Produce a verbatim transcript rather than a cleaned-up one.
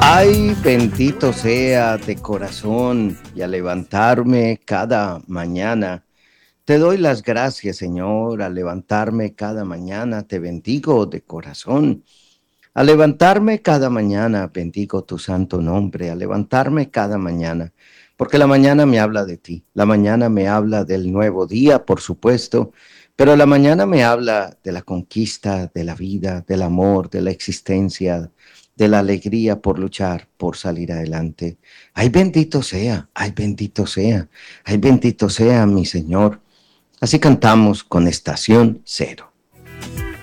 Ay, bendito sea de corazón y al levantarme cada mañana. Te doy las gracias, Señor, al levantarme cada mañana. Te bendigo de corazón. Al levantarme cada mañana, bendigo tu santo nombre. Al levantarme cada mañana, porque la mañana me habla de ti. La mañana me habla del nuevo día, por supuesto, pero la mañana me habla de la conquista, de la vida, del amor, de la existencia, de la alegría por luchar, por salir adelante. Ay, bendito sea, ay, bendito sea, ay, bendito sea mi Señor. Así cantamos con Estación Cero.